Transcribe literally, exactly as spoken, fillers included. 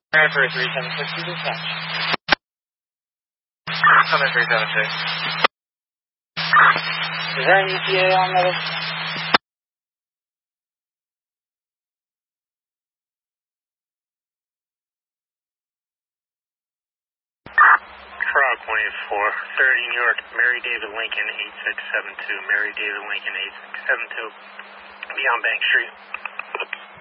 Alright, for three seven six, you dispatch. seven three seven six. Is there an E T A on that? Frog one eight four, thirty New York, Mary David Lincoln eight six seven two, Mary David Lincoln eight six seven two, beyond Bank Street.